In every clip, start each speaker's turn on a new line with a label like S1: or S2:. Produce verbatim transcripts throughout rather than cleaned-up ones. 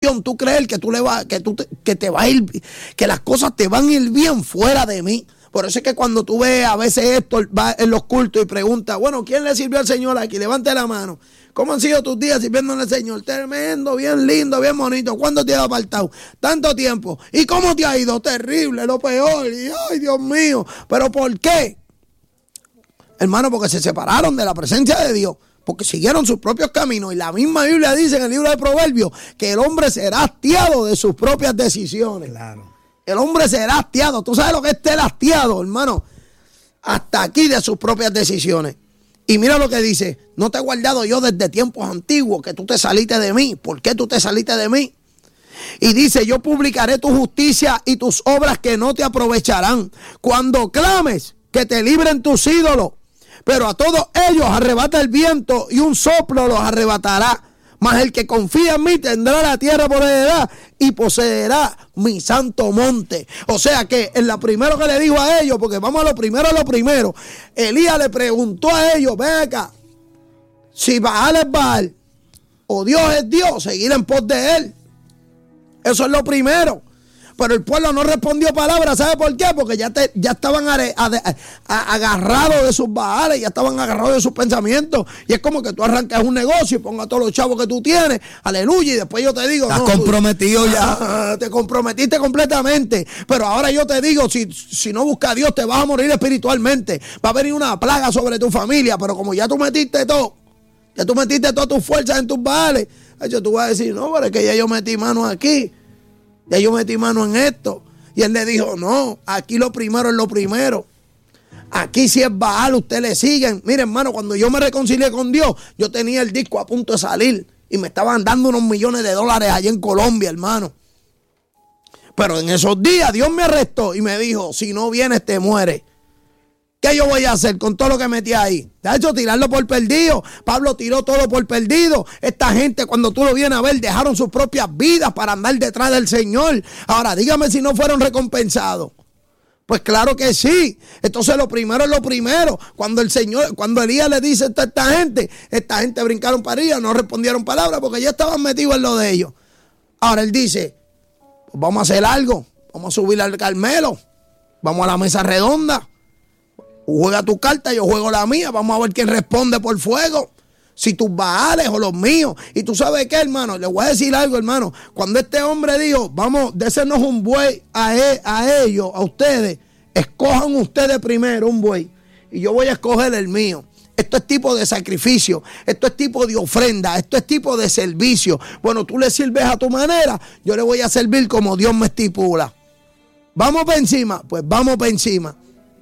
S1: ilusión tú creer que tú le va, que tú te, que te va a ir, que las cosas te van a ir bien fuera de mí. Por eso es que cuando tú ves a veces esto va en los cultos y pregunta, bueno, ¿quién le sirvió al Señor aquí? Levante la mano. ¿Cómo han sido tus días sirviéndole al Señor? Tremendo, bien lindo, bien bonito. ¿Cuándo te has apartado? Tanto tiempo. ¿Y cómo te ha ido? Terrible, lo peor. Y, ay, Dios mío. ¿Pero por qué? Hermano, porque se separaron de la presencia de Dios. Porque siguieron sus propios caminos. Y la misma Biblia dice en el libro de Proverbios que el hombre será hastiado de sus propias decisiones.
S2: Claro.
S1: El hombre será hastiado. ¿Tú sabes lo que es estar hastiado, hermano? Hasta aquí de sus propias decisiones. Y mira lo que dice. No te he guardado yo desde tiempos antiguos que tú te saliste de mí. ¿Por qué tú te saliste de mí? Y dice, yo publicaré tu justicia y tus obras que no te aprovecharán. Cuando clames, que te libren tus ídolos. Pero a todos ellos arrebata el viento y un soplo los arrebatará. Mas el que confía en mí tendrá la tierra por heredad y poseerá mi santo monte. O sea que en lo primero que le dijo a ellos, porque vamos a lo primero a lo primero, Elías le preguntó a ellos, ven acá, si Baal es Baal o Dios es Dios, seguir en pos de él. Eso es lo primero. Pero el pueblo no respondió palabras. ¿Sabe por qué? Porque ya, te, ya estaban are, a, a, a, agarrados de sus baales, ya estaban agarrados de sus pensamientos. Y es como que tú arrancas un negocio y pongas todos los chavos que tú tienes, aleluya, y después yo te digo...
S2: Estás
S1: no,
S2: comprometido
S1: tú,
S2: ya.
S1: Ah, te comprometiste completamente. Pero ahora yo te digo, si, si no buscas a Dios, te vas a morir espiritualmente. Va a venir una plaga sobre tu familia, pero como ya tú metiste todo, ya tú metiste todas tus fuerzas en tus baales, hecho, tú vas a decir, no, pero es que ya yo metí mano aquí. Ya yo metí mano en esto. Y él le dijo, no, aquí lo primero es lo primero. Aquí si es Baal, ustedes le siguen. Mire, hermano, cuando yo me reconcilié con Dios, yo tenía el disco a punto de salir. Y me estaban dando unos millones de dólares allá en Colombia, hermano. Pero en esos días Dios me arrestó y me dijo, si no vienes te mueres. ¿Qué yo voy a hacer con todo lo que metí ahí? De hecho, tirarlo por perdido. Pablo tiró todo por perdido. Esta gente, cuando tú lo vienes a ver, dejaron sus propias vidas para andar detrás del Señor. Ahora, dígame si no fueron recompensados. Pues claro que sí. Entonces lo primero es lo primero. Cuando el Señor, cuando Elías le dice a esta gente, esta gente brincaron para arriba, no respondieron palabras porque ya estaban metidos en lo de ellos. Ahora él dice, pues vamos a hacer algo. Vamos a subir al Carmelo. Vamos a la mesa redonda. Juega tu carta, yo juego la mía. Vamos a ver quién responde por fuego. Si tus baales o los míos. Y tú sabes qué, hermano, le voy a decir algo, hermano. Cuando este hombre dijo, vamos, désenos un buey a, él, a ellos, a ustedes. Escojan ustedes primero un buey. Y yo voy a escoger el mío. Esto es tipo de sacrificio. Esto es tipo de ofrenda. Esto es tipo de servicio. Bueno, tú le sirves a tu manera. Yo le voy a servir como Dios me estipula. ¿Vamos para encima? Pues vamos para encima.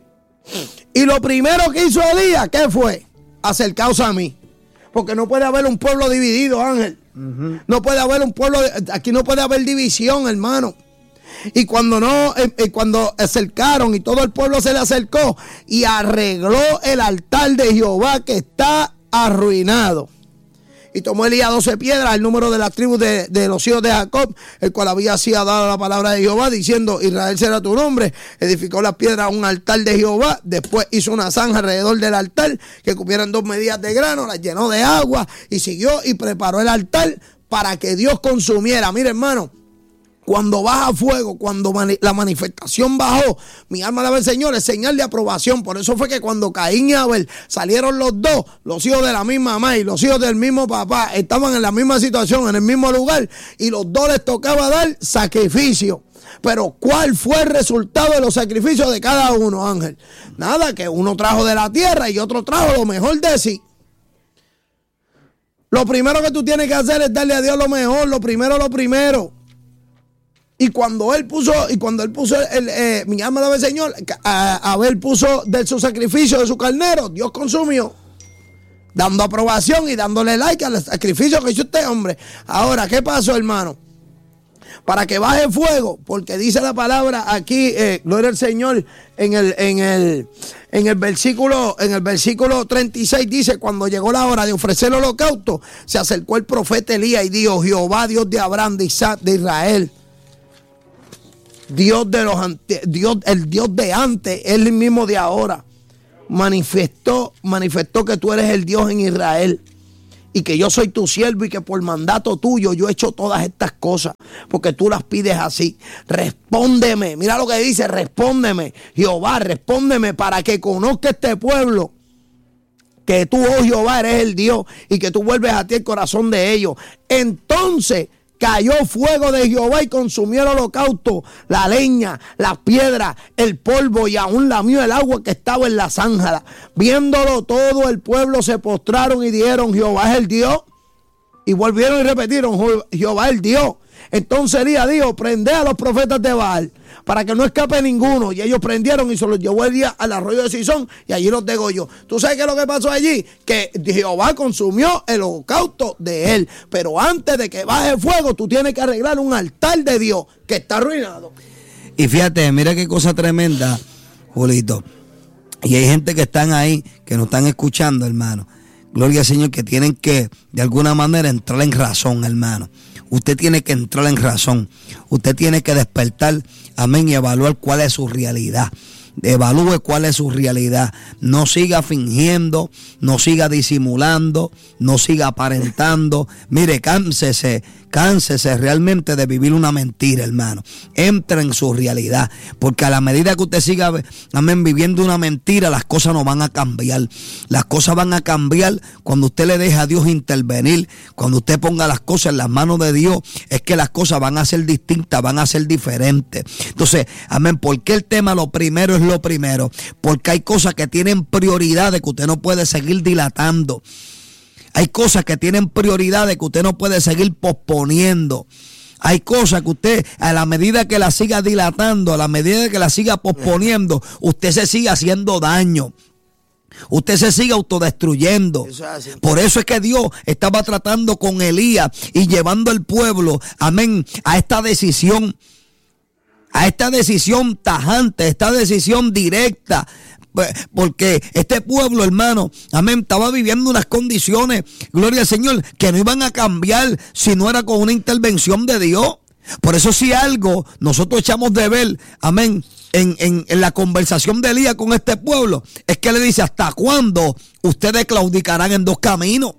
S1: Y lo primero que hizo Elías, ¿qué fue? Acercaos a mí. Porque no puede haber un pueblo dividido, Ángel. Uh-huh. No puede haber un pueblo, aquí no puede haber división, hermano. Y cuando no, eh, eh, cuando acercaron y todo el pueblo se le acercó y arregló el altar de Jehová que está arruinado. Y tomó Elías doce piedras, el número de las tribus de, de los hijos de Jacob, el cual había sido dado la palabra de Jehová, diciendo, Israel será tu nombre. Edificó las piedras a un altar de Jehová. Después hizo una zanja alrededor del altar, que cupieran dos medidas de grano, las llenó de agua, y siguió y preparó el altar para que Dios consumiera. Mire, hermano, cuando baja fuego, cuando mani- la manifestación bajó, mi alma alaba al Señor, es señal de aprobación. Por eso fue que cuando Caín y Abel salieron los dos, los hijos de la misma mamá y los hijos del mismo papá, estaban en la misma situación, en el mismo lugar, y los dos les tocaba dar sacrificio. Pero ¿cuál fue el resultado de los sacrificios de cada uno, Ángel? Nada, que uno trajo de la tierra y otro trajo lo mejor de sí. Lo primero que tú tienes que hacer es darle a Dios lo mejor, lo primero, lo primero. Y cuando él puso, y cuando él puso, el, eh, mi alma alaba al Señor, a, Abel puso de su sacrificio, de su carnero, Dios consumió, dando aprobación y dándole like al sacrificio que hizo este hombre. Ahora, ¿qué pasó, hermano? Para que baje fuego, porque dice la palabra aquí, eh, gloria al Señor, en el, en el, en el versículo, en el versículo treinta y seis dice, cuando llegó la hora de ofrecer el holocausto, se acercó el profeta Elías y dijo, Jehová, Dios de Abraham, de Isaac, de Israel, Dios de los ante, Dios, el Dios de antes, el mismo de ahora, manifestó, manifestó que tú eres el Dios en Israel y que yo soy tu siervo y que por mandato tuyo yo he hecho todas estas cosas, porque tú las pides así. Respóndeme, mira lo que dice, respóndeme, Jehová, respóndeme para que conozca este pueblo que tú, oh Jehová, eres el Dios y que tú vuelves a ti el corazón de ellos. Entonces cayó fuego de Jehová y consumió el holocausto, la leña, las piedras, el polvo y aún lamió el agua que estaba en la zanja. Viéndolo todo, el pueblo se postraron y dijeron, Jehová es el Dios. Y volvieron y repetieron, Jehová es el Dios. Entonces Elías dijo, prende a los profetas de Baal para que no escape ninguno. Y ellos prendieron y se los llevó Elías al arroyo de Sison y allí los degolló. ¿Tú sabes qué es lo que pasó allí? Que Jehová consumió el holocausto de él. Pero antes de que baje fuego, tú tienes que arreglar un altar de Dios que está arruinado.
S2: Y fíjate, mira qué cosa tremenda, Julito. Y hay gente que están ahí, que nos están escuchando, hermano. Gloria al Señor, que tienen que de alguna manera entrar en razón, hermano. Usted tiene que entrar en razón. Usted tiene que despertar, amén, y evaluar cuál es su realidad. Evalúe cuál es su realidad. No siga fingiendo, no siga disimulando, no siga aparentando. Mire, cánsese, cánsese realmente de vivir una mentira, hermano. Entre en su realidad, porque a la medida que usted siga, amén, viviendo una mentira, las cosas no van a cambiar. Las cosas van a cambiar cuando usted le deje a Dios intervenir, cuando usted ponga las cosas en las manos de Dios, es que las cosas van a ser distintas, van a ser diferentes. Entonces, amén, ¿por qué el tema lo primero es lo primero? Porque hay cosas que tienen prioridades que usted no puede seguir dilatando. Hay cosas que tienen prioridades que usted no puede seguir posponiendo. Hay cosas que usted, a la medida que la siga dilatando, a la medida que la siga posponiendo, usted se sigue haciendo daño. Usted se sigue autodestruyendo. Por eso es que Dios estaba tratando con Elías y llevando al pueblo, amén, a esta decisión. A esta decisión tajante, esta decisión directa, porque este pueblo, hermano, amén, estaba viviendo unas condiciones, gloria al Señor, que no iban a cambiar si no era con una intervención de Dios. Por eso si algo nosotros echamos de ver, amén, en, en, en la conversación de Elías con este pueblo, es que le dice, ¿hasta cuándo ustedes claudicarán en dos caminos?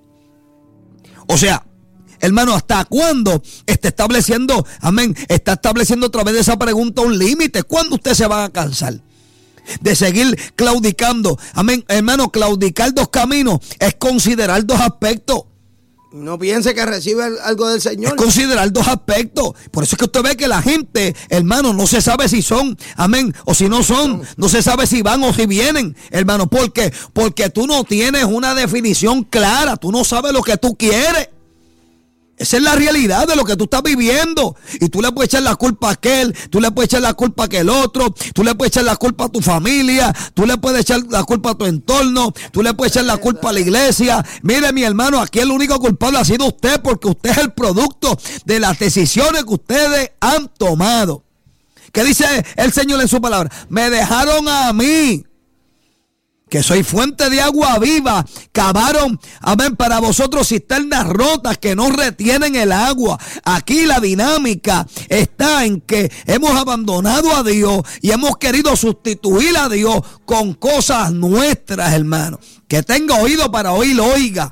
S2: O sea, hermano, ¿hasta cuándo está estableciendo, amén, está estableciendo a través de esa pregunta un límite? ¿Cuándo usted se va a cansar de seguir claudicando? Amén, hermano, claudicar dos caminos es considerar dos aspectos.
S1: No piense que recibe algo del Señor.
S2: Es considerar dos aspectos. Por eso es que usted ve que la gente, hermano, no se sabe si son, amén, o si no son. No se sabe si van o si vienen, hermano. ¿Por qué? Porque tú no tienes una definición clara. Tú no sabes lo que tú quieres. Esa es la realidad de lo que tú estás viviendo. Y tú le puedes echar la culpa a aquel, tú le puedes echar la culpa a aquel otro, tú le puedes echar la culpa a tu familia, tú le puedes echar la culpa a tu entorno, tú le puedes echar la culpa a la iglesia. Mire, mi hermano, aquí el único culpable ha sido usted, porque usted es el producto de las decisiones que ustedes han tomado. ¿Qué dice el Señor en su palabra? Me dejaron a mí, que soy fuente de agua viva, cavaron, amén, para vosotros cisternas rotas que no retienen el agua. Aquí la dinámica está en que hemos abandonado a Dios y hemos querido sustituir a Dios con cosas nuestras, hermano. Que tenga oído para oír, oiga.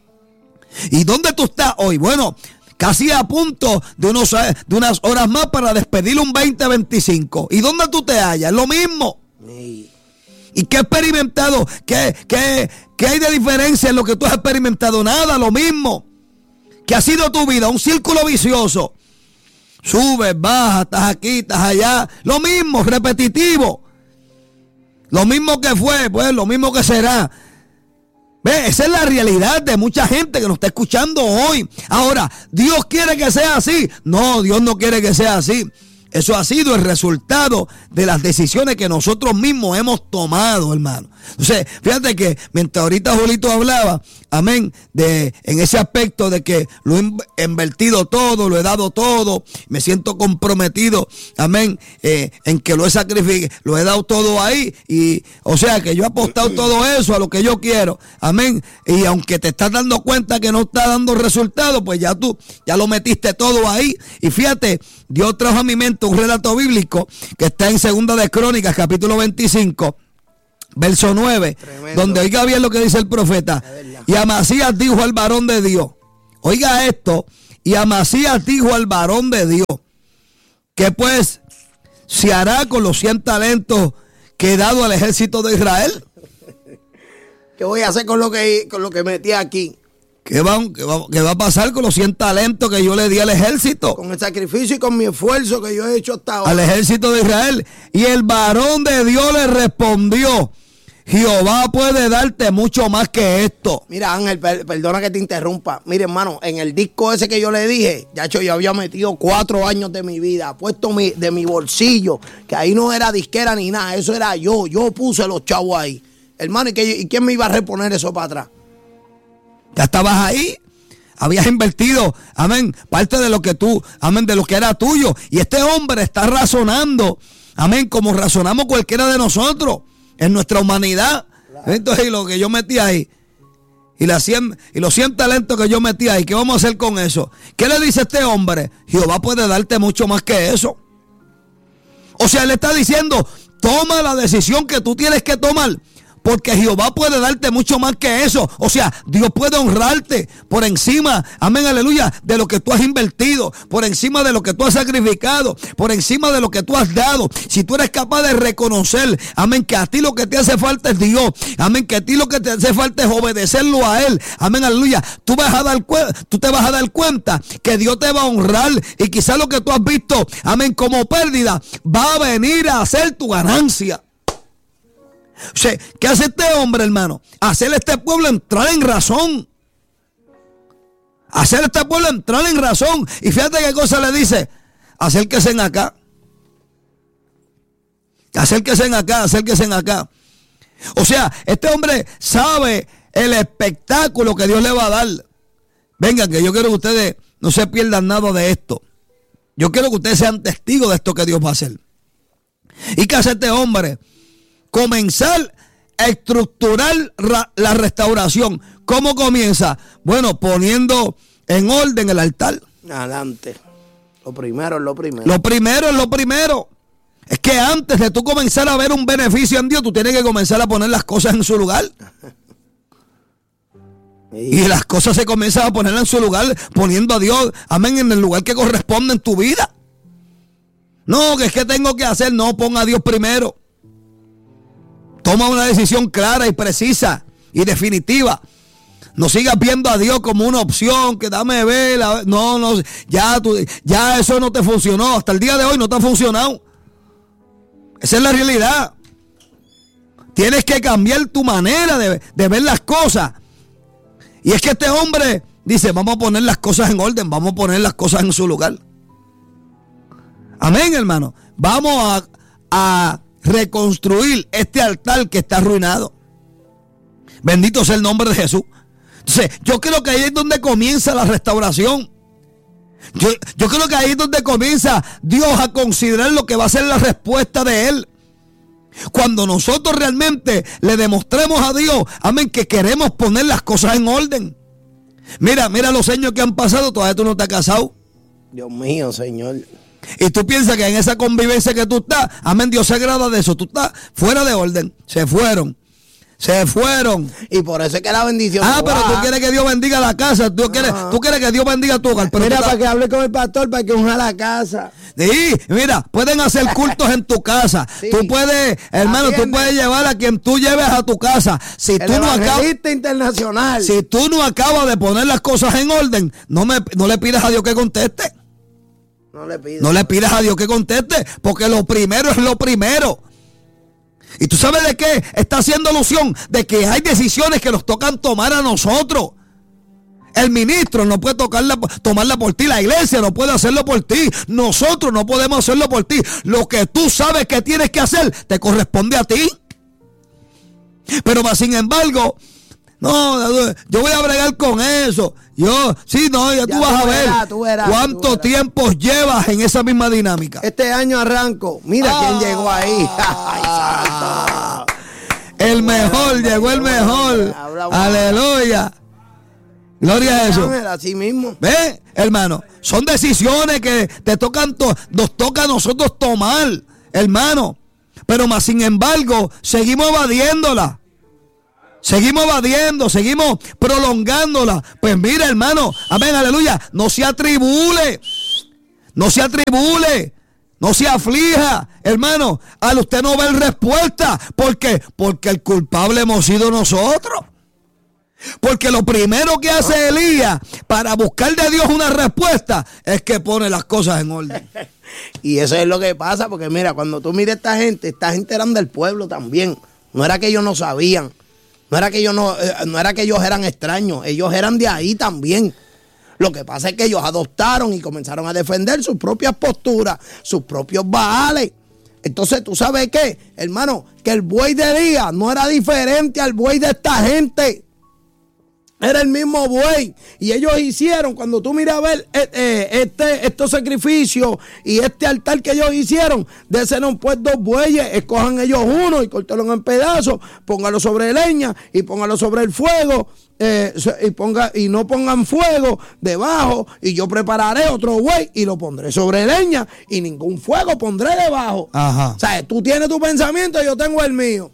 S2: ¿Y dónde tú estás hoy? Bueno, casi a punto de, unos, de unas horas más para despedir un veinte veinticinco. ¿Y dónde tú te hallas? Lo mismo. Sí. ¿Y qué has experimentado? ¿Qué, qué, ¿Qué hay de diferencia en lo que tú has experimentado? Nada, lo mismo. ¿Qué ha sido tu vida? Un círculo vicioso. Subes, bajas, estás aquí, estás allá. Lo mismo, repetitivo. Lo mismo que fue, pues lo mismo que será. ¿Ve? Esa es la realidad de mucha gente que nos está escuchando hoy. Ahora, ¿Dios quiere que sea así? No, Dios no quiere que sea así. Eso ha sido el resultado de las decisiones que nosotros mismos hemos tomado, hermano. Entonces, fíjate que mientras ahorita Julito hablaba, amén, de en ese aspecto de que lo he invertido todo, lo he dado todo, me siento comprometido, amén, eh, en que lo he sacrificado, lo he dado todo ahí, y o sea que yo he apostado todo eso a lo que yo quiero, amén, y aunque te estás dando cuenta que no está dando resultado, pues ya tú, ya lo metiste todo ahí. Y fíjate, Dios trajo a mi mente un relato bíblico que está en Segunda de Crónicas, capítulo veinticinco, verso nueve, tremendo, donde oiga bien lo que dice el profeta. Y Amasías dijo al varón de Dios, oiga esto, y Amasías dijo al varón de Dios, que pues se hará con los cien talentos que he dado al ejército de Israel.
S1: ¿Qué voy a hacer con lo que, con lo que metí aquí?
S2: ¿Qué va, qué, va, ¿Qué va a pasar con los cien talentos que yo le di al ejército?
S1: Con el sacrificio y con mi esfuerzo que yo he hecho hasta ahora.
S2: Al ejército de Israel. Y el varón de Dios le respondió, Jehová puede darte mucho más que esto.
S1: Mira, Ángel, per, perdona que te interrumpa. Mire, hermano, en el disco ese que yo le dije, ya hecho, yo había metido cuatro años de mi vida, puesto mi, de mi bolsillo, que ahí no era disquera ni nada, eso era yo. Yo puse los chavos ahí. Hermano, ¿y, qué, ¿y quién me iba a reponer eso para atrás?
S2: Ya estabas ahí, habías invertido, amén, parte de lo que tú, amén, de lo que era tuyo. Y este hombre está razonando, amén, como razonamos cualquiera de nosotros, en nuestra humanidad. Claro. Entonces, y lo que yo metí ahí, y, la cien, y los cien talentos que yo metí ahí, ¿qué vamos a hacer con eso? ¿Qué le dice este hombre? Jehová puede darte mucho más que eso. O sea, él está diciendo, toma la decisión que tú tienes que tomar, porque Jehová puede darte mucho más que eso. O sea, Dios puede honrarte por encima, amén, aleluya, de lo que tú has invertido, por encima de lo que tú has sacrificado, por encima de lo que tú has dado. Si tú eres capaz de reconocer, amén, que a ti lo que te hace falta es Dios, amén, que a ti lo que te hace falta es obedecerlo a Él, amén, aleluya, tú, vas a dar, tú te vas a dar cuenta que Dios te va a honrar y quizás lo que tú has visto, amén, como pérdida, va a venir a ser tu ganancia. O sea, ¿qué hace este hombre, hermano? Hacer a este pueblo entrar en razón. Hacer a este pueblo entrar en razón. Y fíjate qué cosa le dice. Acérquense acá. Acérquense acá, acérquense acá. O sea, este hombre sabe el espectáculo que Dios le va a dar. Vengan, que yo quiero que ustedes no se pierdan nada de esto. Yo quiero que ustedes sean testigos de esto que Dios va a hacer. ¿Y qué hace este hombre? Comenzar a estructurar la restauración. ¿Cómo comienza? Bueno, poniendo en orden el altar.
S1: Adelante. Lo primero es lo primero.
S2: Lo primero es lo primero. Es que antes de tú comenzar a ver un beneficio en Dios, tú tienes que comenzar a poner las cosas en su lugar. Y las cosas se comienzan a poner en su lugar, poniendo a Dios, amén, en el lugar que corresponde en tu vida. No, que es que tengo que hacer. No, ponga a Dios primero. Toma una decisión clara y precisa y definitiva. No sigas viendo a Dios como una opción, que dame ver. No, no, ya, tú, ya eso no te funcionó. Hasta el día de hoy no te ha funcionado. Esa es la realidad. Tienes que cambiar tu manera de, de ver las cosas. Y es que este hombre dice, vamos a poner las cosas en orden, vamos a poner las cosas en su lugar. Amén, hermano. Vamos a... a reconstruir este altar que está arruinado. Bendito sea el nombre de Jesús. Entonces, yo creo que ahí es donde comienza la restauración. Yo, yo creo que ahí es donde comienza Dios a considerar lo que va a ser la respuesta de Él. Cuando nosotros realmente le demostremos a Dios, amén, que queremos poner las cosas en orden. Mira, mira los años que han pasado, todavía tú no te has casado.
S1: Dios mío, Señor.
S2: Y tú piensas que en esa convivencia que tú estás, amén, Dios se agrada de eso. Tú estás fuera de orden. Se fueron. Se fueron.
S1: Y por eso es que la bendición.
S2: Ah, pero tú quieres que Dios bendiga la casa. Tú, quieres, tú quieres que Dios bendiga tu hogar. Pero
S1: mira,
S2: estás...
S1: para que hable con el pastor, para que unja la casa.
S2: Sí, mira, pueden hacer cultos en tu casa. Sí. Tú puedes, hermano, Atiende. Tú puedes llevar a quien tú lleves a tu casa. Si
S1: el
S2: tú no acabas,
S1: internacional.
S2: Si tú no acabas de poner las cosas en orden, no, me, no le pidas a Dios que conteste.
S1: No le pidas.
S2: No le pidas a Dios que conteste, porque lo primero es lo primero. ¿Y tú sabes de qué está haciendo alusión? De que hay decisiones que nos tocan tomar a nosotros. El ministro no puede tocarla, tomarla por ti. La iglesia no puede hacerlo por ti. Nosotros no podemos hacerlo por ti. Lo que tú sabes que tienes que hacer te corresponde a ti. Pero más sin embargo, no, yo voy a bregar con eso. Yo, sí, no, ya, ya tú vas tú a ver verás, tú verás, cuánto tú verás. tiempo llevas en esa misma dinámica.
S1: Este año arranco. Mira ah, quién llegó ahí.
S2: Ah, el mejor, llegó el mejor. Aleluya. Gloria a eso.
S1: Así mismo.
S2: ¿Ve, hermano? Son decisiones que te tocan, to- nos toca a nosotros tomar, hermano. pero más sin embargo seguimos evadiéndola. Seguimos evadiendo, seguimos prolongándola. Pues mira, hermano, amén, aleluya, no se atribule, no se atribule, no se aflija, hermano, al usted no ver respuesta. ¿Por qué? Porque el culpable hemos sido nosotros. Porque lo primero que hace Elías para buscar de Dios una respuesta es que pone las cosas en orden.
S1: Y eso es lo que pasa, porque mira, cuando tú miras a esta gente, esta gente eran del pueblo también. No era que ellos no sabían. No era que ellos no, eh, no era que ellos eran extraños, ellos eran de ahí también. Lo que pasa es que ellos adoptaron y comenzaron a defender sus propias posturas, sus propios baales. Entonces, ¿tú sabes qué? Hermano, que el buey de Elías no era diferente al buey de esta gente. Era el mismo buey. Y ellos hicieron, cuando tú miras a ver eh, eh, este, estos sacrificios y este altar que ellos hicieron, desen pues dos bueyes, escojan ellos uno y córtenlo en pedazos, póngalo sobre leña y póngalo sobre el fuego. Eh, y, ponga, y no pongan fuego debajo, y yo prepararé otro buey y lo pondré sobre leña y ningún fuego pondré debajo.
S2: Ajá.
S1: O sea, tú tienes tu pensamiento y yo tengo el mío.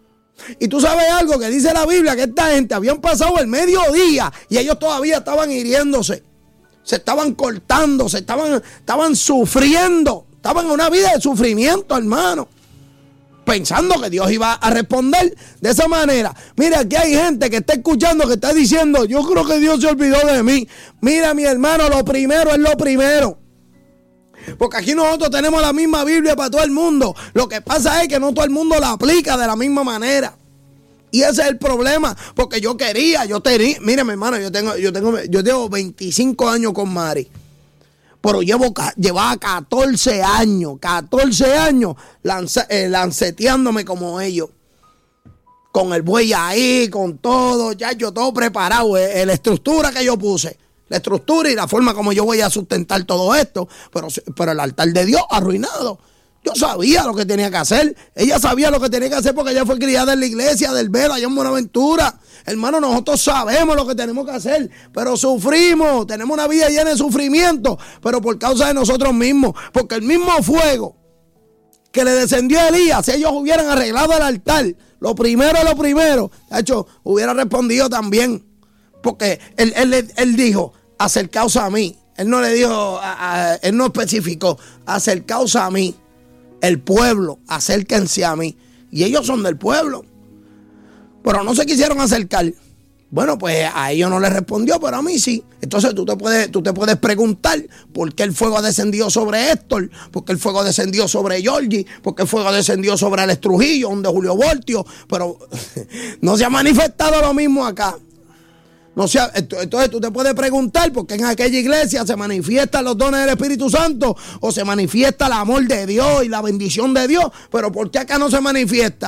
S1: Y tú sabes algo que dice la Biblia, que esta gente habían pasado el mediodía y ellos todavía estaban hiriéndose, se estaban cortando, se estaban, estaban sufriendo, estaban en una vida de sufrimiento, hermano, pensando que Dios iba a responder de esa manera. Mira, aquí hay gente que está escuchando, que está diciendo, yo creo que Dios se olvidó de mí. Mira, mi hermano, lo primero es lo primero. Porque aquí nosotros tenemos la misma Biblia para todo el mundo. Lo que pasa es que no todo el mundo la aplica de la misma manera. Y ese es el problema. Porque yo quería, yo tenía, mire mi hermano, yo tengo, yo tengo, yo tengo veinticinco años con Mari. Pero llevo, llevaba catorce años, catorce años lance, eh, lanceteándome como ellos. Con el buey ahí, con todo, ya yo todo preparado, eh, la estructura que yo puse. La estructura y la forma como yo voy a sustentar todo esto, pero, pero el altar de Dios arruinado. Yo sabía lo que tenía que hacer. Ella sabía lo que tenía que hacer porque ella fue criada en la iglesia del Velo, allá en Buenaventura. Hermano, nosotros sabemos lo que tenemos que hacer, pero sufrimos. Tenemos una vida llena de sufrimiento, pero por causa de nosotros mismos. Porque el mismo fuego que le descendió a Elías, si ellos hubieran arreglado el altar, lo primero, lo primero, de hecho, hubiera respondido también. Porque él, él, él dijo, acercaos a mí. Él no le dijo, a, a, él no especificó, acercaos a mí. El pueblo, acérquense a mí. Y ellos son del pueblo. Pero no se quisieron acercar. Bueno, pues a ellos no les respondió, pero a mí sí. Entonces tú te puedes, tú te puedes preguntar por qué el fuego descendió sobre Héctor, por qué el fuego descendió sobre Georgie, por qué el fuego descendió sobre Alex Trujillo, donde Julio Voltio. Pero no se ha manifestado lo mismo acá. No sea, entonces tú te puedes preguntar por qué en aquella iglesia se manifiestan los dones del Espíritu Santo o se manifiesta el amor de Dios y la bendición de Dios, pero ¿por qué acá no se manifiesta?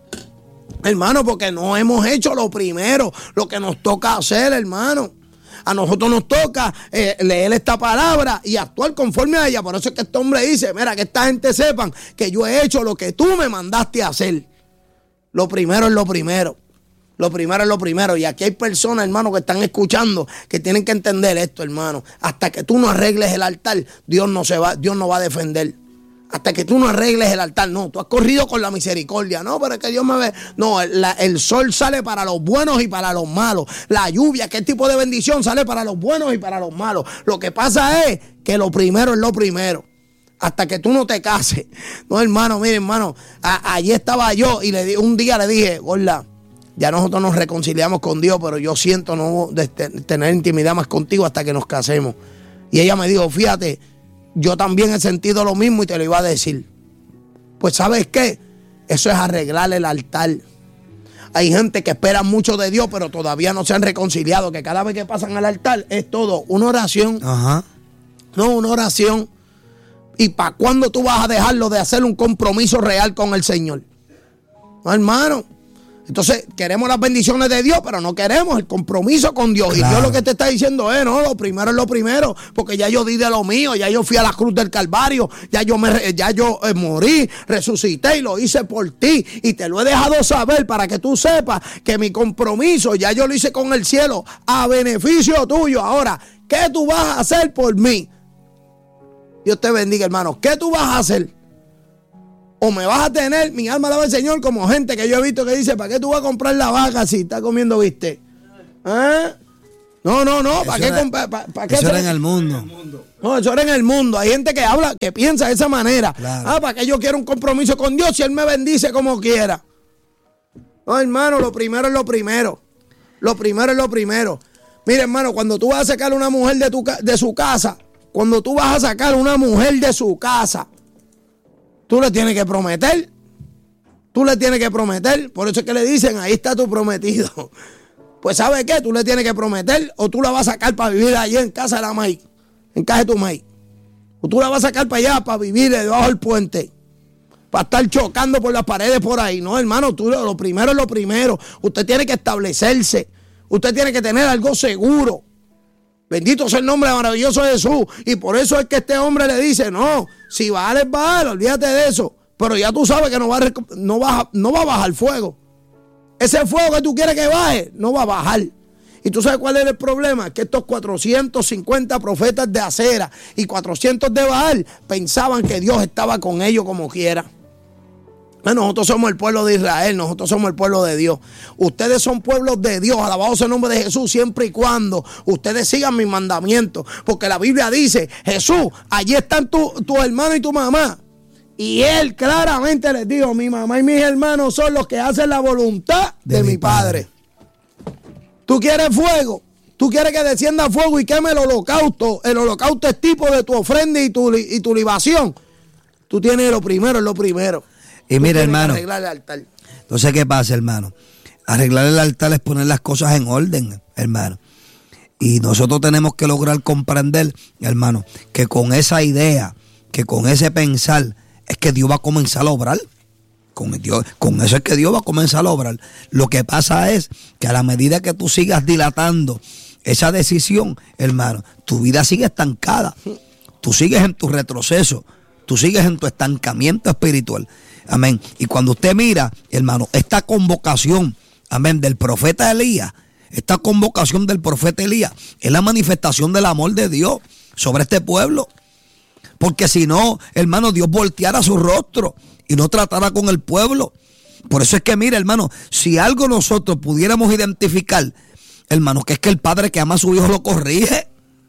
S1: Hermano, porque no hemos hecho lo primero, lo que nos toca hacer, hermano. A nosotros nos toca eh, leer esta palabra y actuar conforme a ella. Por eso es que este hombre dice, mira, que esta gente sepan que yo he hecho lo que tú me mandaste a hacer. Lo primero es lo primero. Lo primero es lo primero. Y aquí hay personas, hermano, que están escuchando, que tienen que entender esto, hermano. Hasta que tú no arregles el altar, Dios no se va, Dios no va a defender. Hasta que tú no arregles el altar, no. Tú has corrido con la misericordia, no, pero es que Dios me ve. No, la, el sol sale para los buenos y para los malos. La lluvia, ¿qué tipo de bendición sale para los buenos y para los malos? Lo que pasa es que lo primero es lo primero. Hasta que tú no te cases. No, hermano, mire, hermano, a, allí estaba yo y le di, un día le dije, gorda, ya nosotros nos reconciliamos con Dios, pero yo siento no de tener intimidad más contigo hasta que nos casemos. Y ella me dijo, fíjate, yo también he sentido lo mismo y te lo iba a decir. Pues ¿sabes qué? Eso es arreglar el altar. Hay gente que espera mucho de Dios, pero todavía no se han reconciliado, que cada vez que pasan al altar es todo una oración.
S2: Ajá.
S1: No, una oración. ¿Y para cuándo tú vas a dejarlo de hacer un compromiso real con el Señor? No, hermano. Entonces, queremos las bendiciones de Dios, pero no queremos el compromiso con Dios. Claro. Y Dios lo que te está diciendo es, no, lo primero es lo primero, porque ya yo di de lo mío, ya yo fui a la cruz del Calvario, ya yo, me, ya yo eh, morí, resucité y lo hice por ti. Y te lo he dejado saber para que tú sepas que mi compromiso ya yo lo hice con el cielo a beneficio tuyo. Ahora, ¿qué tú vas a hacer por mí? Dios te bendiga, hermano. ¿Qué tú vas a hacer? O me vas a tener, mi alma alaba al Señor, como gente que yo he visto que dice, ¿para qué tú vas a comprar la vaca si estás comiendo bistec? ¿Eh? No, no, no, ¿para qué comprar? ¿Para, para qué
S2: eso
S1: se...
S2: era en el mundo.
S1: No, eso era en el mundo. Hay gente que habla, que piensa de esa manera.
S2: Claro.
S1: Ah, ¿para qué yo quiero un compromiso con Dios si Él me bendice como quiera? No, hermano, lo primero es lo primero. Lo primero es lo primero. Mira, hermano, cuando tú vas a sacar a una mujer de, tu, de su casa, cuando tú vas a sacar a una mujer de su casa, tú le tienes que prometer. Tú le tienes que prometer. Por eso es que le dicen, ahí está tu prometido. Pues ¿sabe qué? Tú le tienes que prometer o tú la vas a sacar para vivir allí en casa de la maíz, en casa de tu maíz. O tú la vas a sacar para allá para vivir debajo del puente, para estar chocando por las paredes por ahí. No, hermano, tú lo primero es lo primero. Usted tiene que establecerse. Usted tiene que tener algo seguro. Bendito sea el nombre maravilloso de Jesús. Y por eso es que este hombre le dice, no, si vale, vale, olvídate de eso. Pero ya tú sabes que no va a, no va, no va a bajar fuego. Ese fuego que tú quieres que baje, no va a bajar. Y tú sabes cuál es el problema, que estos cuatrocientos cincuenta profetas de Acera y cuatrocientos de Baal pensaban que Dios estaba con ellos como quiera. Nosotros somos el pueblo de Israel, nosotros somos el pueblo de Dios. Ustedes son pueblos de Dios, alabado sea el nombre de Jesús, siempre y cuando ustedes sigan mis mandamientos. Porque la Biblia dice, Jesús, allí están tu, tu hermano y tu mamá. Y él claramente les dijo, mi mamá y mis hermanos son los que hacen la voluntad de, de mi padre. padre. ¿Tú quieres fuego? ¿Tú quieres que descienda fuego y queme el holocausto? El holocausto es tipo de tu ofrenda y tu, y tu libación. Tú tienes lo primero, es lo primero.
S2: Y
S1: Tú
S2: mira, hermano,
S1: arreglar el altar.
S2: Entonces, ¿qué pasa, hermano? Arreglar el altar es poner las cosas en orden, hermano. Y nosotros tenemos que lograr comprender, hermano, que con esa idea, que con ese pensar, es que Dios va a comenzar a obrar. Con, Dios, con eso es que Dios va a comenzar a obrar. Lo que pasa es que a la medida que tú sigas dilatando esa decisión, hermano, tu vida sigue estancada. Tú sigues en tu retroceso. Tú sigues en tu estancamiento espiritual. Amén. Y cuando usted mira, hermano, esta convocación, amén, del profeta Elías, esta convocación del profeta Elías es la manifestación del amor de Dios sobre este pueblo. Porque si no, hermano, Dios volteara su rostro y no tratara con el pueblo. Por eso es que, mira, hermano, si algo nosotros pudiéramos identificar, hermano, que es que el padre que ama a su hijo lo corrige.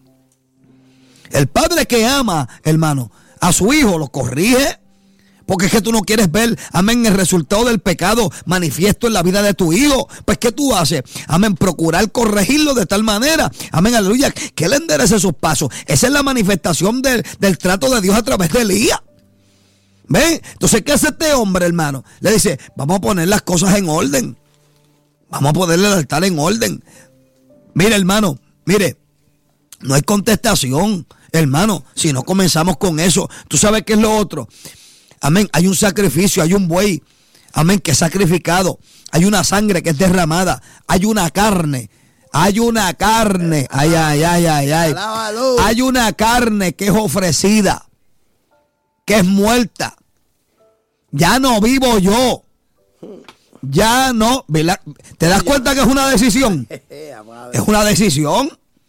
S2: El padre que ama, hermano, a su hijo lo corrige. Porque es que tú no quieres ver, amén, el resultado del pecado manifiesto en la vida de tu hijo. Pues ¿qué tú haces? Amén, procurar corregirlo de tal manera, amén, aleluya, que él enderece sus pasos. Esa es la manifestación del, del trato de Dios a través de Elías. ¿Ven? Entonces, ¿qué hace este hombre, hermano? Le dice, vamos a poner las cosas en orden. Vamos a ponerle el altar en orden. Mire, hermano, mire, no hay contestación, hermano, si no comenzamos con eso. ¿Tú sabes qué es lo otro? Amén, hay un sacrificio, hay un buey, amén, que es sacrificado. Hay una sangre que es derramada. Hay una carne, hay una carne, ay, ay, ay, ay, ay. Hay una carne que es ofrecida, que es muerta. Ya no vivo yo. Ya no, ¿verdad? ¿Te das cuenta que es una decisión? Es una decisión.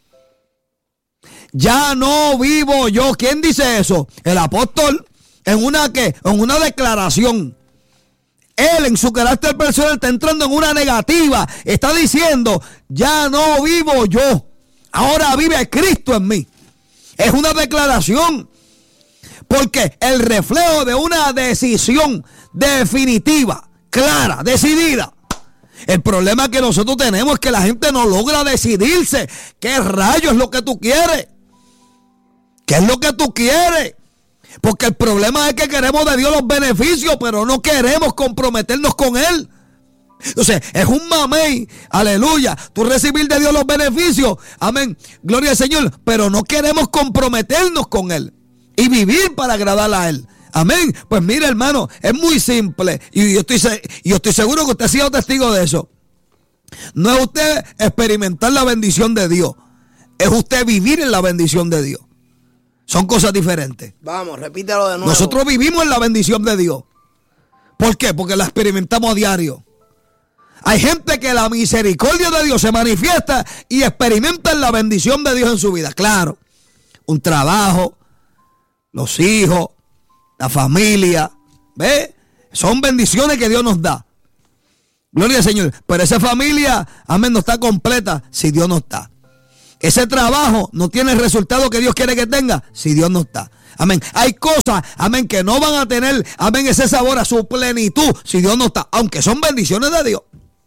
S2: Ya no vivo yo. ¿Quién dice eso? El apóstol. En una ¿qué? En una declaración. Él en su carácter personal está entrando en una negativa. Está diciendo, ya no vivo yo. Ahora vive Cristo en mí. Es una declaración. Porque el reflejo de una decisión definitiva, clara, decidida. El problema que nosotros tenemos es que la gente no logra decidirse. ¿Qué rayos es lo que tú quieres? ¿Qué es lo que tú quieres? Porque el problema es que queremos de Dios los beneficios, pero no queremos comprometernos con Él. Entonces, es un mamey, aleluya, tú recibir de Dios los beneficios, amén, gloria al Señor, pero no queremos comprometernos con Él y vivir para agradar a Él. Amén. Pues mire, hermano, es muy simple y yo estoy, yo estoy seguro que usted ha sido testigo de eso. No es usted experimentar la bendición de Dios, es usted vivir en la bendición de Dios. Son cosas diferentes.
S1: Vamos, repítelo de nuevo.
S2: Nosotros vivimos en la bendición de Dios. ¿Por qué? Porque la experimentamos a diario. Hay gente que la misericordia de Dios se manifiesta y experimenta en la bendición de Dios en su vida. Claro, un trabajo, los hijos, la familia, ¿Ve? Son bendiciones que Dios nos da. Gloria al Señor. Pero esa familia, amén, no está completa si Dios no está. Ese trabajo no tiene el resultado que Dios quiere que tenga si Dios no está. Amén. Hay cosas, amén, que no van a tener, amén, ese sabor a su plenitud si Dios no está. Aunque son bendiciones de Dios.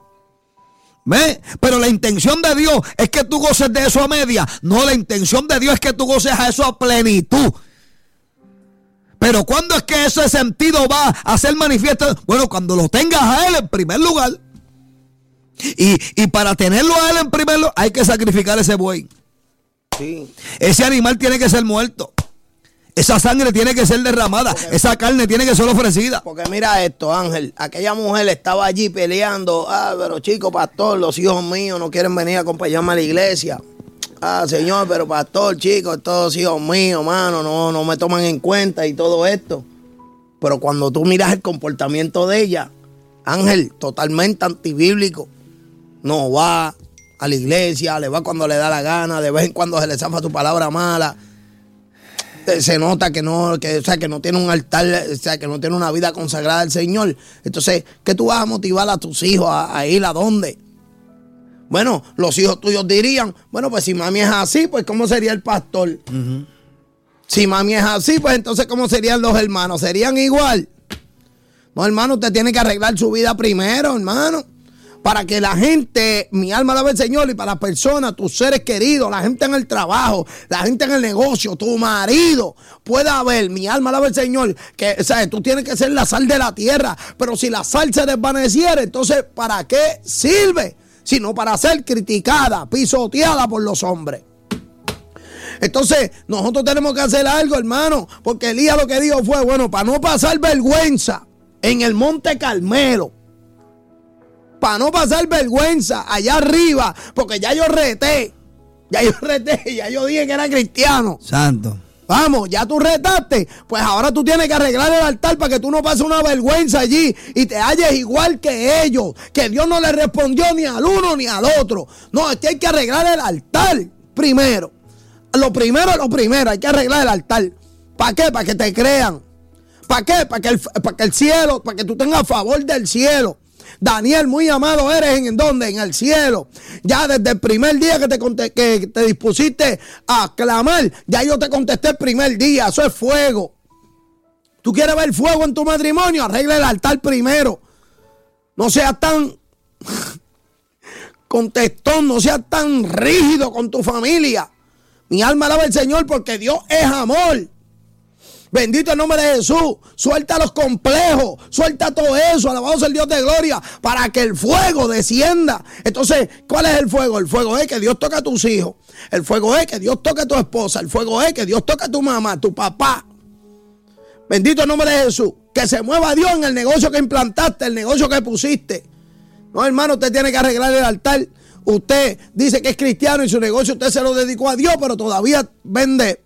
S2: ¿Ve? Pero la intención de Dios es que tú goces de eso a media. No, la intención de Dios es que tú goces a eso a plenitud. Pero ¿cuándo es que ese sentido va a ser manifiesto? Bueno, cuando lo tengas a Él en primer lugar. Y, y para tenerlo a Él en primer lugar, hay que sacrificar ese buey.
S1: Sí.
S2: Ese animal tiene que ser muerto. Esa sangre tiene que ser derramada. Porque, esa carne tiene que ser ofrecida.
S1: Porque mira esto, Ángel. Aquella mujer estaba allí peleando. Ah, pero chico, pastor, los hijos míos no quieren venir a acompañarme a la iglesia. Ah, señor, pero pastor, chicos, todos hijos míos, mano, no, no me toman en cuenta y todo esto. Pero cuando tú miras el comportamiento de ella, Ángel, totalmente antibíblico. No va a la iglesia, le va cuando le da la gana, de vez en cuando se le zafa tu palabra mala. Se nota que no, que, o sea, que no tiene un altar, o sea, que no tiene una vida consagrada al Señor. Entonces, ¿qué tú vas a motivar a tus hijos a, a ir a dónde? Bueno, los hijos tuyos dirían, bueno, pues si mami es así, pues ¿cómo sería el pastor? Uh-huh. Si mami es así, pues entonces ¿cómo serían los hermanos? ¿Serían igual? No, hermano, usted tiene que arreglar su vida primero, hermano. Para que la gente, mi alma alaba al Señor, y para las personas, tus seres queridos, la gente en el trabajo, la gente en el negocio, tu marido, pueda ver, mi alma alaba al Señor, que, ¿sabes? Tú tienes que ser la sal de la tierra. Pero si la sal se desvaneciera, entonces ¿para qué sirve? Sino para ser criticada, pisoteada por los hombres. Entonces, nosotros tenemos que hacer algo, hermano, porque Elías lo que dijo fue, bueno, para no pasar vergüenza en el Monte Carmelo, para no pasar vergüenza allá arriba, porque ya yo reté, ya yo reté, ya yo dije que era cristiano.
S2: Santo.
S1: Vamos, ya tú retaste, pues ahora tú tienes que arreglar el altar para que tú no pases una vergüenza allí y te halles igual que ellos, que Dios no le respondió ni al uno ni al otro. No, es que hay que arreglar el altar primero. Lo primero, lo primero, hay que arreglar el altar. ¿Para qué? Para que te crean. ¿Para qué? Para que el, para que el cielo, para que tú tengas favor del cielo. Daniel, muy amado eres, ¿en, en dónde? En el cielo. Ya desde el primer día que te, que te dispusiste a clamar, ya yo te contesté el primer día. Eso es fuego. ¿Tú quieres ver fuego en tu matrimonio? Arregla el altar primero. No seas tan contestón, no seas tan rígido con tu familia. Mi alma alaba al Señor porque Dios es amor. Bendito el nombre de Jesús. Suelta los complejos, suelta todo eso. Alabado sea el Dios de gloria, para que el fuego descienda. Entonces, ¿cuál es el fuego? El fuego es que Dios toca a tus hijos. El fuego es que Dios toca a tu esposa. El fuego es que Dios toca a tu mamá, tu papá. Bendito el nombre de Jesús. Que se mueva Dios en el negocio que implantaste, el negocio que pusiste. No, hermano, usted tiene que arreglar el altar. Usted dice que es cristiano y su negocio usted se lo dedicó a Dios, pero todavía vende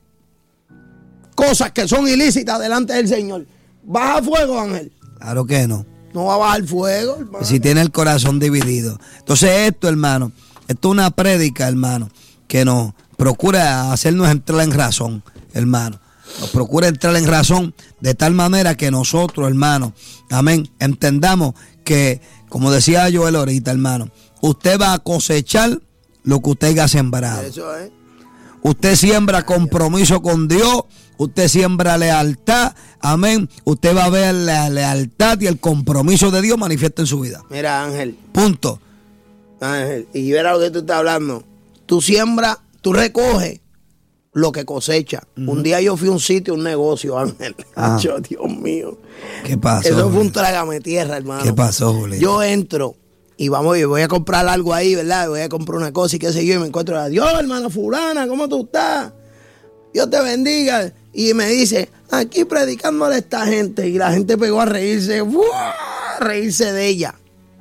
S1: cosas que son ilícitas delante del Señor. ¿Baja fuego, Ángel?
S2: Claro que no.
S1: No va a bajar fuego, hermano.
S2: Si tiene el corazón dividido. Entonces esto, hermano, esto es una prédica, hermano, que nos procura hacernos entrar en razón, hermano. Nos procura entrar en razón de tal manera que nosotros, hermano, amén, entendamos que, como decía Joel ahorita, hermano, usted va a cosechar lo que usted haya sembrado.
S1: Eso es.
S2: Usted siembra compromiso con Dios, usted siembra lealtad, amén. Usted va a ver la lealtad y el compromiso de Dios manifiesto en su vida.
S1: Mira, Ángel.
S2: Punto.
S1: Ángel, y verá lo que tú estás hablando. Tú siembras, tú recoges lo que cosecha. Uh-huh. Un día yo fui a un sitio, un negocio, Ángel. Yo, Dios mío.
S2: ¿Qué pasó?
S1: Eso
S2: Julio?
S1: fue un trágame tierra, hermano.
S2: ¿Qué pasó, Julio?
S1: Yo entro. Y vamos, yo voy a comprar algo ahí, ¿verdad? Voy a comprar una cosa y qué sé yo. Y me encuentro, adiós, hermana fulana, ¿cómo tú estás? Dios te bendiga. Y me dice, aquí predicándole a esta gente. Y la gente pegó a reírse, ¡buah! A reírse de ella.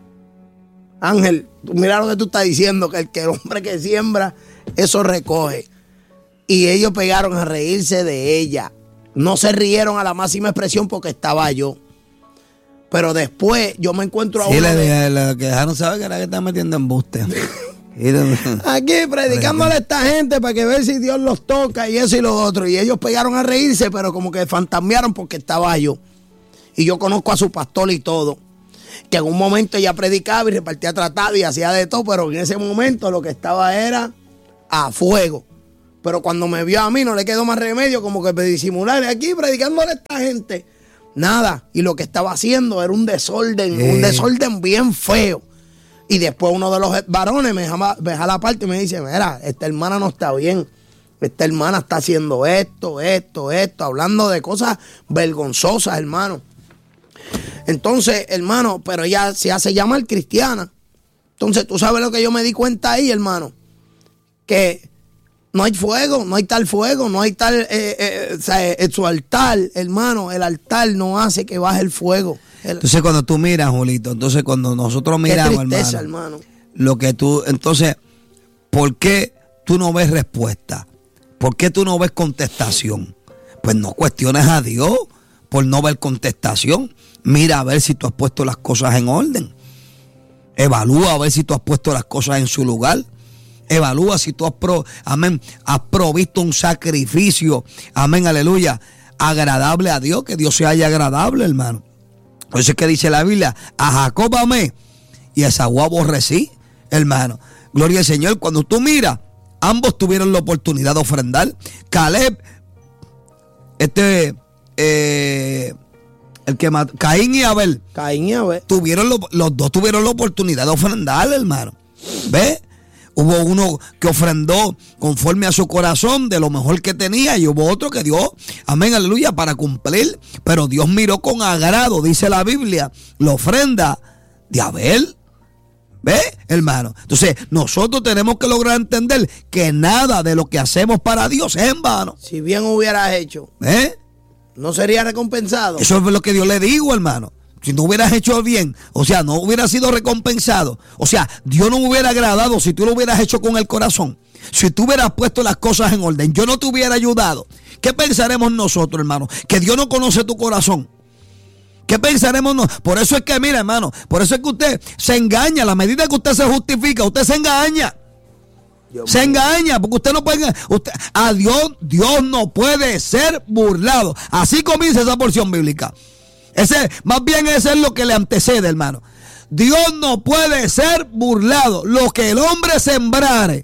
S1: Ángel, mira lo que tú estás diciendo, que el, que el hombre que siembra, eso recoge. Y ellos pegaron a reírse de ella. No se rieron a la máxima expresión porque estaba yo. Pero después yo me encuentro a
S2: sí,
S1: uno.
S2: Sí,
S1: de...
S2: le que dejaron saber que era que está metiendo embuste.
S1: Aquí predicándole a esta gente para que ver si Dios los toca y eso y lo otro. Y ellos pegaron a reírse, pero como que fantasmearon porque estaba yo. y yo conozco a su pastor y todo, que en un momento ella predicaba y repartía tratado y hacía de todo, pero en ese momento lo que estaba era a fuego. Pero cuando me vio a mí no le quedó más remedio como que disimular aquí predicándole a esta gente. Nada, y lo que estaba haciendo era un desorden, eh. un desorden bien feo. Y después uno de los varones me deja, me deja la parte y me dice, mira, esta hermana no está bien. Esta hermana está haciendo esto, esto, esto, hablando de cosas vergonzosas, hermano. Entonces, hermano, pero ella se hace llamar cristiana. Entonces, tú sabes lo que yo me di cuenta ahí, hermano, que no hay fuego, no hay tal fuego, no hay tal, eh, eh, o sea, eh, su altar, hermano, el altar no hace que baje el fuego. El,
S2: entonces, cuando tú miras, Julito, entonces cuando nosotros miramos,
S1: qué tristeza,
S2: hermano,
S1: hermano,
S2: lo que tú, entonces, ¿por qué tú no ves respuesta? ¿Por qué tú no ves contestación? Pues no cuestiones a Dios por no ver contestación. Mira a ver si tú has puesto las cosas en orden. Evalúa a ver si tú has puesto las cosas en su lugar. Evalúa si tú has, pro, amén, has provisto un sacrificio, amén, aleluya, agradable a Dios, que Dios se haya agradable, hermano. Por eso es que dice la Biblia, a Jacob amé y a Esaú aborrecí, hermano. Gloria al Señor. Cuando tú miras, ambos tuvieron la oportunidad de ofrendar. Caleb, este, eh, el que mató, Caín y Abel,
S1: Caín y Abel,
S2: tuvieron lo, los dos tuvieron la oportunidad de ofrendar, hermano. ¿Ves? Hubo uno que ofrendó conforme a su corazón de lo mejor que tenía y hubo otro que dio, amén, aleluya, para cumplir. Pero Dios miró con agrado, dice la Biblia, la ofrenda de Abel. ¿Ves, hermano? Entonces, nosotros tenemos que lograr entender que nada de lo que hacemos para Dios es en vano.
S1: Si bien hubieras hecho,
S2: ¿Eh?
S1: no sería recompensado.
S2: Eso es lo que Dios le digo, hermano. Si no hubieras hecho bien, o sea, no hubieras sido recompensado. O sea, Dios no me hubiera agradado si tú lo hubieras hecho con el corazón. Si tú hubieras puesto las cosas en orden, yo no te hubiera ayudado. ¿Qué pensaremos nosotros, hermano? Que Dios no conoce tu corazón. ¿Qué pensaremos nosotros? Por eso es que, mira, hermano, por eso es que usted se engaña. A la medida que usted se justifica, usted se engaña. Dios se mío. engaña, porque usted no puede, usted, a Dios, Dios no puede ser burlado. Así comienza esa porción bíblica. Ese, más bien ese es lo que le antecede, hermano. Dios no puede ser burlado. Lo que el hombre sembrare,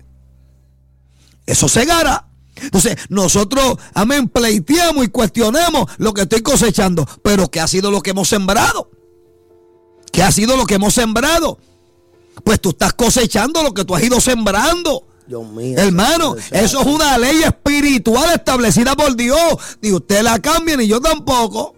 S2: eso segará. Entonces, nosotros, amén, pleiteamos y cuestionemos lo que estoy cosechando. Pero ¿qué ha sido lo que hemos sembrado? ¿Qué ha sido lo que hemos sembrado? Pues tú estás cosechando lo que tú has ido sembrando.
S1: Dios mío,
S2: hermano, eso es una ley espiritual establecida por Dios. Ni usted la cambia, ni yo tampoco.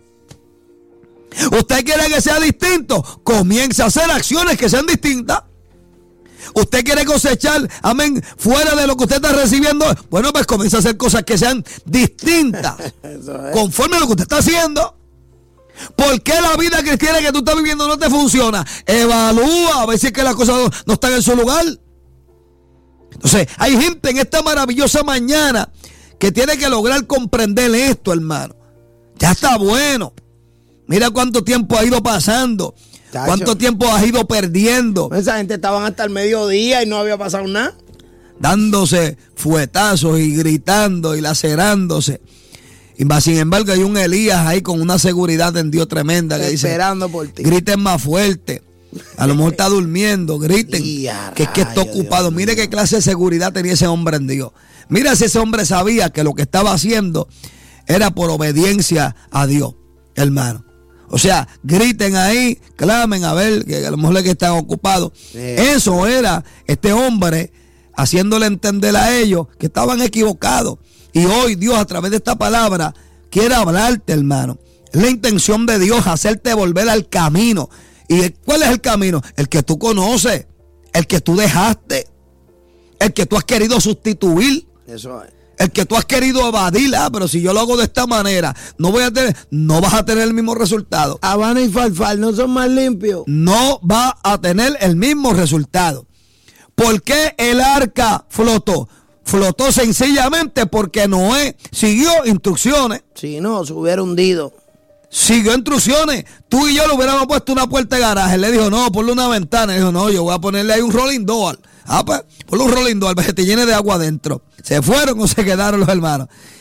S2: ¿Usted quiere que sea distinto? Comienza a hacer acciones que sean distintas. ¿Usted quiere cosechar, amén, fuera de lo que usted está recibiendo? Bueno, pues comienza a hacer cosas que sean distintas, Eso es. conforme a lo que usted está haciendo. ¿Por qué la vida cristiana que tú estás viviendo no te funciona? Evalúa a ver si es que las cosas no, no están en su lugar. Entonces, hay gente en esta maravillosa mañana que tiene que lograr comprender esto, hermano. Ya está bueno. Mira cuánto tiempo ha ido pasando. Chacho. Cuánto tiempo has ido perdiendo.
S1: Esa gente estaban hasta el mediodía y no había pasado nada.
S2: Dándose fuetazos y gritando y lacerándose. Y más, sin embargo, hay un Elías ahí con una seguridad en Dios tremenda que dice:
S1: esperando por ti.
S2: Griten más fuerte. A lo mejor está durmiendo, griten. Que es que está ocupado. Mire qué clase de seguridad tenía ese hombre en Dios. Mira si ese hombre sabía que lo que estaba haciendo era por obediencia a Dios, hermano. O sea, griten ahí, clamen a ver, que a lo mejor es que están ocupados. Sí. Eso era este hombre haciéndole entender a ellos que estaban equivocados. Y hoy Dios, a través de esta palabra, quiere hablarte, hermano. Es la intención de Dios, hacerte volver al camino. ¿Y cuál es el camino? El que tú conoces, el que tú dejaste, el que tú has querido sustituir.
S1: Eso es.
S2: El que tú has querido evadir, ah, pero si yo lo hago de esta manera, no voy a tener, no vas a tener el mismo resultado.
S1: Habana y Farfal no son más limpios.
S2: No va a tener el mismo resultado. ¿Por qué el arca flotó? Flotó sencillamente porque Noé siguió instrucciones.
S1: Si no, se hubiera hundido.
S2: Siguió instrucciones. Tú y yo le hubiéramos puesto una puerta de garaje. Él le dijo, no, ponle una ventana. Él dijo, no, yo voy a ponerle ahí un rolling door. Ah, pues, ponle un rolling door para que te llene de agua adentro. Se fueron o se quedaron los hermanos.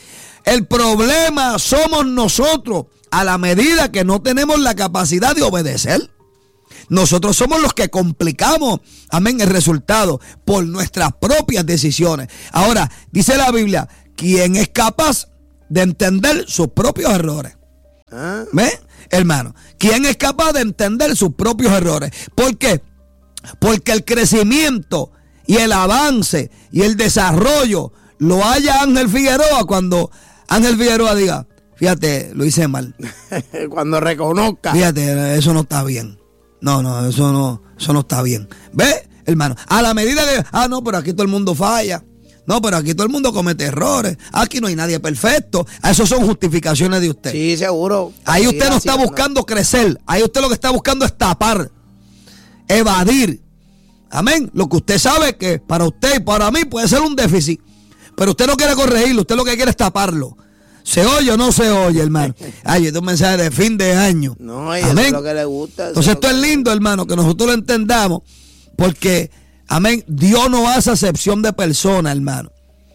S2: El problema somos nosotros a la medida que no tenemos la capacidad de obedecer. Nosotros somos los que complicamos, amén, el resultado por nuestras propias decisiones. Ahora, dice la Biblia, ¿quién es capaz de entender sus propios errores?
S1: ¿Ah?
S2: ¿Ve, hermano? ¿Quién es capaz de entender sus propios errores? ¿Por qué? Porque el crecimiento y el avance y el desarrollo lo haya Ángel Figueroa cuando Ángel Figueroa diga, fíjate, lo hice mal.
S1: Cuando reconozca.
S2: Fíjate, eso no está bien. No, no, eso no, eso no está bien. ¿Ve, hermano? A la medida que, ah, no, pero aquí todo el mundo falla. No, pero aquí todo el mundo comete errores. Aquí no hay nadie perfecto. Eso son justificaciones de usted.
S1: Sí, seguro.
S2: Ahí usted
S1: Sí,
S2: no
S1: así,
S2: está
S1: no.
S2: buscando crecer. Ahí usted lo que está buscando es tapar, evadir. Amén. Lo que usted sabe que para usted y para mí puede ser un déficit. Pero usted no quiere corregirlo. Usted lo que quiere es taparlo. ¿Se oye o no se oye, hermano? Ay, este es un mensaje de fin de año.
S1: No, y
S2: amén.
S1: eso es lo que le gusta.
S2: Entonces
S1: es
S2: esto
S1: lo
S2: es
S1: que...
S2: lindo, hermano, que nosotros lo entendamos. Porque, amén, Dios no hace acepción de persona, hermano.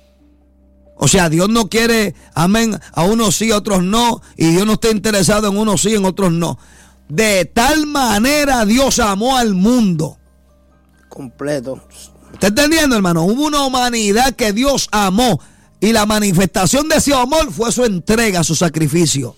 S2: O sea, Dios no quiere, amén, a unos sí, a otros no. Y Dios no está interesado en unos sí, en otros no. De tal manera Dios amó al mundo.
S1: Completo.
S2: ¿Está entendiendo, hermano? Hubo una humanidad que Dios amó. Y la manifestación de ese amor fue su entrega, su sacrificio.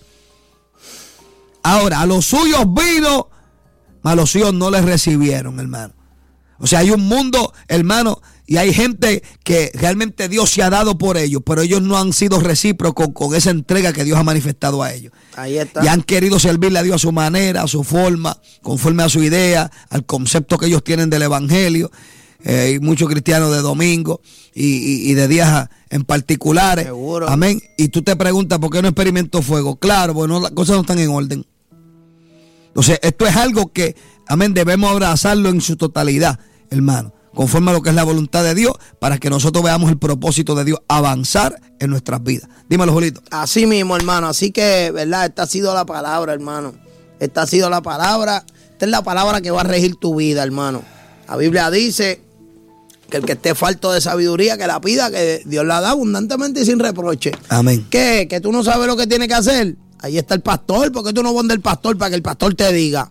S2: Ahora, a los suyos vino, a los suyos no les recibieron, hermano. O sea, hay un mundo, hermano, y hay gente que realmente Dios se ha dado por ellos, pero ellos no han sido recíprocos con, con esa entrega que Dios ha manifestado a ellos.
S1: Ahí está.
S2: Y han querido servirle a Dios a su manera, a su forma, conforme a su idea, al concepto que ellos tienen del evangelio. Eh, hay muchos cristianos de domingo y, y, y de días en particulares.
S1: Seguro.
S2: Amén. Y tú te preguntas por qué no experimento fuego. Claro, bueno, las cosas no están en orden. Entonces, esto es algo que, amén, debemos abrazarlo en su totalidad, hermano, conforme a lo que es la voluntad de Dios, para que nosotros veamos el propósito de Dios avanzar en nuestras vidas. Dímelo, Julito.
S1: Así mismo, hermano. Así que, ¿verdad? Esta ha sido la palabra, hermano. Esta ha sido la palabra. Esta es la palabra que va a regir tu vida, hermano. La Biblia dice que el que esté falto de sabiduría, que la pida, que Dios la da abundantemente y sin reproche.
S2: Amén.
S1: ¿Qué? ¿Que tú no sabes lo que tiene que hacer? Ahí está el pastor. ¿Por qué tú no vas del pastor para que el pastor te diga?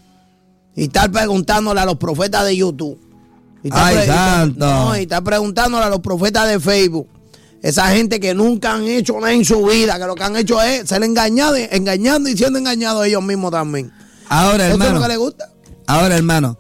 S1: Y estar preguntándole a los profetas de YouTube. Y estar
S2: Ay,
S1: pre- y estar-
S2: santo.
S1: No, y estar preguntándole a los profetas de Facebook. Esa gente que nunca han hecho nada en su vida, que lo que han hecho es ser engañados, engañando y siendo engañados ellos mismos también.
S2: Ahora,
S1: ¿Eso es
S2: hermano.
S1: lo que le gusta?
S2: Ahora, hermano,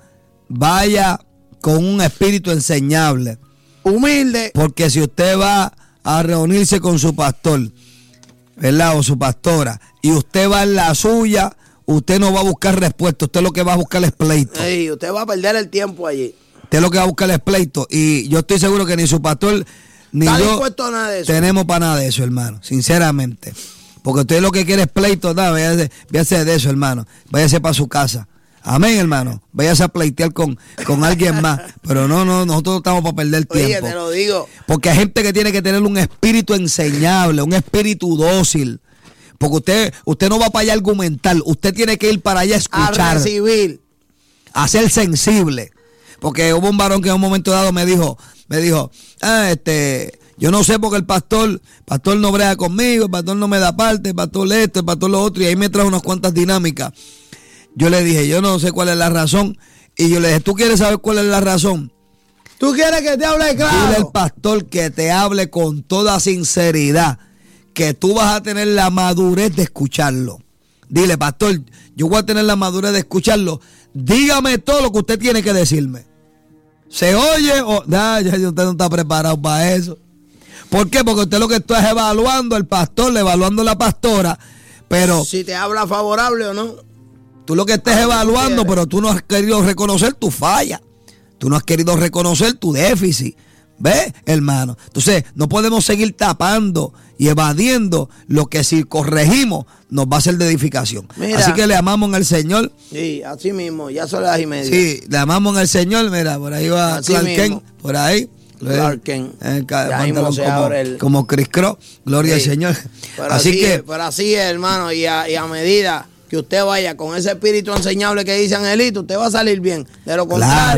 S2: vaya con un espíritu enseñable.
S1: Humilde.
S2: Porque si usted va a reunirse con su pastor, ¿verdad? O su pastora, y usted va en la suya, usted no va a buscar respuesta. Usted lo que va a buscar es pleito.
S1: Ey, usted va a perder el tiempo allí.
S2: Usted lo que va a buscar es pleito. Y yo estoy seguro que ni su pastor ni
S1: Está
S2: yo
S1: dispuesto a nada de eso.
S2: tenemos para nada de eso, hermano. Sinceramente. Porque usted lo que quiere es pleito. Nada, váyase, váyase de eso, hermano. Váyase para su casa. Amén, hermano. Váyase a pleitear con, con alguien más. Pero no, no, nosotros estamos para perder
S1: Oye,
S2: tiempo.
S1: te lo digo.
S2: Porque hay gente que tiene que tener un espíritu enseñable, un espíritu dócil. Porque usted, usted no va para allá a argumentar. Usted tiene que ir para allá a
S1: A
S2: escuchar.
S1: recibir.
S2: A ser sensible. Porque hubo un varón que en un momento dado me dijo, me dijo, ah, este, yo no sé porque el pastor, el pastor no brega conmigo, el pastor no me da parte, el pastor esto, el pastor lo otro, y ahí me trajo unas cuantas dinámicas. Yo le dije, yo no sé cuál es la razón, y yo le dije, ¿tú quieres saber cuál es la razón?
S1: ¿Tú quieres que te hable claro?
S2: Dile al pastor que te hable con toda sinceridad, que tú vas a tener la madurez de escucharlo. Dile, pastor, yo voy a tener la madurez de escucharlo. Dígame todo lo que usted tiene que decirme. ¿Se oye? O, nah, ya usted no está preparado para eso. ¿Por qué? Porque usted lo que está es evaluando al pastor, evaluando a la pastora, pero
S1: Si te habla favorable o no.
S2: tú lo que estés
S1: Ah,
S2: evaluando,
S1: quieres.
S2: pero tú no has querido reconocer tu falla. Tú no has querido reconocer tu déficit. ¿Ves, hermano? Entonces, no podemos seguir tapando y evadiendo lo que si corregimos nos va a ser de edificación.
S1: Mira.
S2: Así que le amamos en el Señor.
S1: Sí, así mismo, ya son las y media.
S2: Sí, le amamos en el Señor. Mira, por ahí va
S1: Así
S2: Clark
S1: mismo.
S2: Kent, por ahí.
S1: Clark Kent.
S2: Eh, ca-
S1: Ya
S2: pantalón
S1: mismo se
S2: como,
S1: abre el-
S2: como Chris Cross. Gloria
S1: Sí.
S2: al Señor.
S1: Pero
S2: así
S1: así,
S2: que,
S1: es, pero así es, hermano, y a, y a medida que usted vaya con ese espíritu enseñable que dice Angelito, usted va a salir bien. De lo contrario,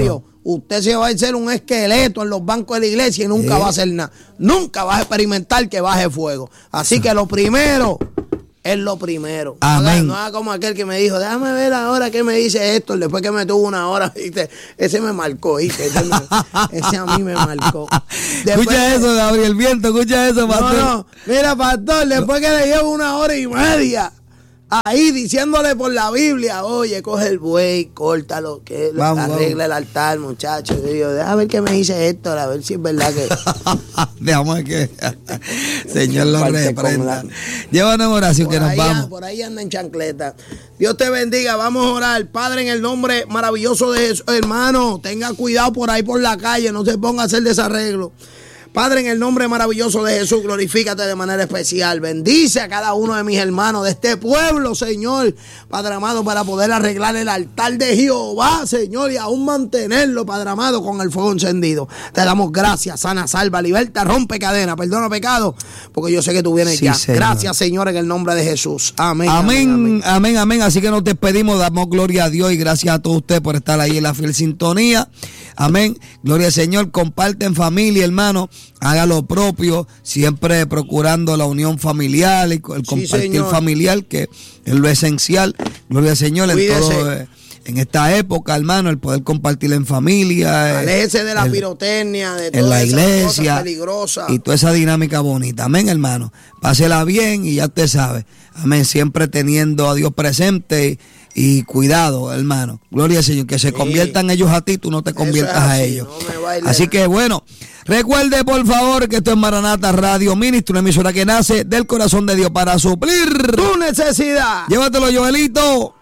S1: usted se va a hacer un esqueleto en los bancos de la iglesia y nunca
S2: ¿Eh?
S1: va a hacer nada. Nunca vas a experimentar que baje fuego. Así que lo primero es lo primero.
S2: Amén.
S1: No haga como aquel que me dijo, déjame ver ahora qué me dice esto, después que me tuvo una hora, ¿viste? Ese me marcó, ¿viste? Ese, me, ese a mí me marcó. Después
S2: escucha
S1: que,
S2: eso, Gabriel Viento, escucha eso, pastor.
S1: No, no, mira, pastor, después que le llevo una hora y media ahí diciéndole por la Biblia, oye, coge el buey, córtalo, que
S2: Vamos,
S1: arregla
S2: vamos.
S1: el altar, muchachos. Y yo, déjame ver qué me dice Héctor, a ver si es verdad que...
S2: Dejamos que Señor lo
S1: Parte con
S2: reprenda.
S1: la-
S2: Llévanos en oración
S1: Por
S2: que nos
S1: ahí,
S2: vamos.
S1: por ahí anda en chancleta. Dios te bendiga. Vamos a orar. Padre, en el nombre maravilloso de Jesús, hermano, tenga cuidado por ahí por la calle. No se ponga a hacer desarreglo. Padre, en el nombre maravilloso de Jesús, glorifícate de manera especial. Bendice a cada uno de mis hermanos de este pueblo, Señor. Padre amado, para poder arreglar el altar de Jehová, Señor, y aún mantenerlo, Padre amado, con el fuego encendido. Te damos gracias, sana, salva, liberta, rompe cadena, perdona pecado, porque yo sé que tú vienes
S2: Sí,
S1: ya.
S2: Señor.
S1: Gracias, Señor, en el nombre de Jesús. Amén.
S2: Amén,
S1: amén.
S2: amén, amén. Así que nos despedimos, damos gloria a Dios y gracias a todos ustedes por estar ahí en la fiel sintonía. Amén. Gloria al Señor. Comparte en familia, hermano. Haga lo propio, siempre procurando la unión familiar y el compartir
S1: señor.
S2: familiar, que es lo esencial. Gloria al Señor en
S1: Cuídese.
S2: todo, eh, en esta época, hermano, el poder compartir en familia. eh,
S1: Aléjese de la
S2: el-
S1: pirotecnia, de
S2: en
S1: todas
S2: la
S1: esas
S2: iglesia
S1: cosas peligrosas.
S2: y toda esa dinámica bonita. Amén, hermano. Pásela bien y ya usted sabe. Amén. Siempre teniendo a Dios presente y, y cuidado, hermano. Gloria al Señor. Que se
S1: Sí.
S2: conviertan ellos a ti, tú no te
S1: Eso
S2: conviertas
S1: es
S2: a
S1: así,
S2: ellos.
S1: no me baile
S2: Así
S1: nada.
S2: que bueno, recuerde por favor que esto es Maranata Radio Ministro, una emisora que nace del corazón de Dios para suplir
S1: Tu necesidad.
S2: Llévatelo, Joelito.